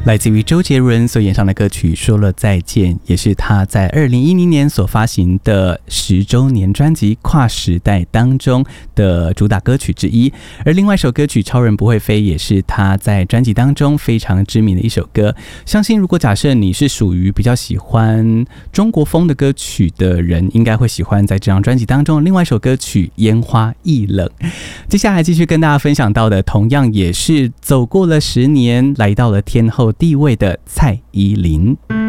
来自于周杰伦所演唱的歌曲《说了再见》，也是他在2010年所发行的10周年专辑《跨时代》当中的主打歌曲之一。而另外一首歌曲《超人不会飞》也是他在专辑当中非常知名的一首歌。相信如果假设你是属于比较喜欢中国风的歌曲的人，应该会喜欢在这张专辑当中另外一首歌曲《烟花易冷》。接下来继续跟大家分享到的，同样也是走过了10年，来到了天后地位的蔡依林。